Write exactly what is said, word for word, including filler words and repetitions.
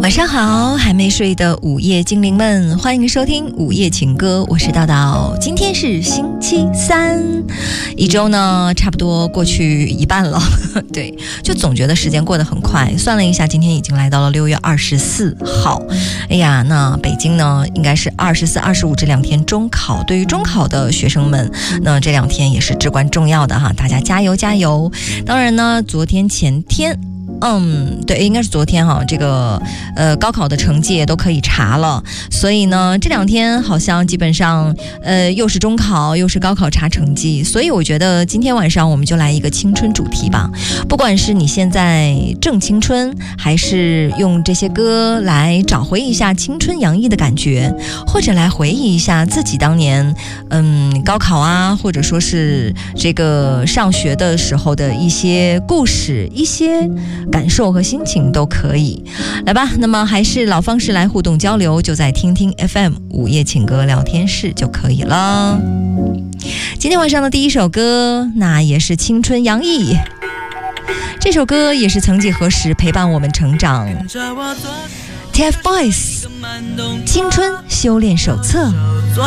晚上好，还没睡的午夜精灵们，欢迎收听午夜情歌，我是道道。今天是星期三，一周呢差不多过去一半了，对，就总觉得时间过得很快。算了一下，今天已经来到了六月二十四号。哎呀，那北京呢应该是二十四、二十五这两天中考，对于中考的学生们，那这两天也是至关重要的哈，大家加油加油。当然呢，昨天前天。嗯，对，应该是昨天哈，这个呃高考的成绩也都可以查了，所以呢这两天好像基本上呃又是中考又是高考查成绩，所以我觉得今天晚上我们就来一个青春主题吧。不管是你现在正青春，还是用这些歌来找回一下青春洋溢的感觉，或者来回忆一下自己当年嗯高考啊，或者说是这个上学的时候的一些故事，一些感受和心情都可以来吧。那么还是老方式来互动交流，就在听听 F M 午夜情歌聊天室就可以了。今天晚上的第一首歌，那也是青春洋溢，这首歌也是曾几何时陪伴我们成长， T F Boys 青春修炼手册。